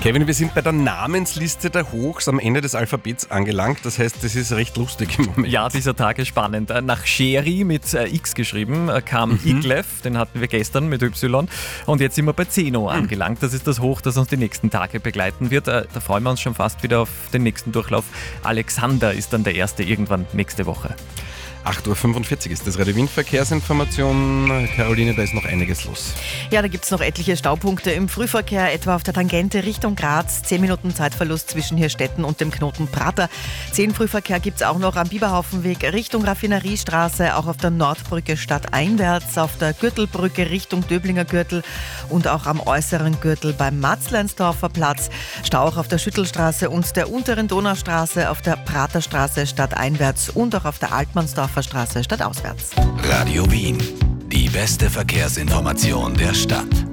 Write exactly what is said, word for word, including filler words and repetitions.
Kevin, wir sind bei der Namensliste der Hochs am Ende des Alphabets angelangt. Das heißt, das ist recht lustig im Moment. Ja, dieser Tag ist spannend. Nach Scheri mit äh, X geschrieben äh, kam mhm. Iglev, den hatten wir gestern mit Y. Und jetzt sind wir bei Zeno mhm. angelangt. Das ist das Hoch, das uns die nächsten Tage begleiten wird. Äh, da freuen wir uns schon fast wieder auf den nächsten Durchlauf. Alexander ist dann der erste irgendwann nächste Woche. acht Uhr fünfundvierzig ist das Radio Wien Verkehrsinformation. Caroline, da ist noch einiges los. Ja, da gibt es noch etliche Staupunkte im Frühverkehr, etwa auf der Tangente Richtung Graz. zehn Minuten Zeitverlust zwischen Hirstetten und dem Knoten Prater. zehn Frühverkehr gibt es auch noch am Biberhaufenweg Richtung Raffineriestraße, auch auf der Nordbrücke stadteinwärts, auf der Gürtelbrücke Richtung Döblinger Gürtel und auch am äußeren Gürtel beim Matzleinsdorfer Platz. Stau auch auf der Schüttelstraße und der unteren Donaustraße, auf der Praterstraße stadteinwärts und auch auf der Altmannsdorfer Straße stadtauswärts. Radio Wien, die beste Verkehrsinformation der Stadt.